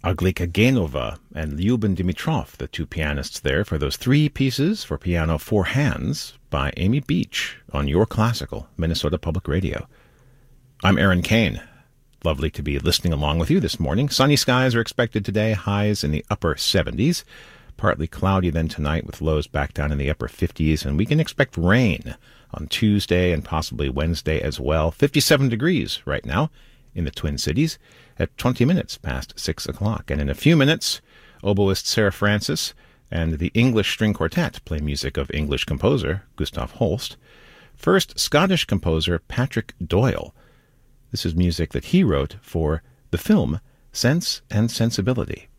Aglika Genova and Lyuben Dimitrov, the two pianists there, for those three pieces for piano, four hands by Amy Beach on Your Classical, Minnesota Public Radio. I'm Aaron Kane. Lovely to be listening along with you this morning. Sunny skies are expected today, highs in the upper 70s. Partly cloudy then tonight with lows back down in the upper 50s, and we can expect rain on Tuesday and possibly Wednesday as well. 57 degrees right now in the Twin Cities at 20 minutes past 6 o'clock. And in a few minutes, oboist Sarah Francis and the English String Quartet play music of English composer Gustav Holst. First, Scottish composer Patrick Doyle. This is music that he wrote for the film Sense and Sensibility.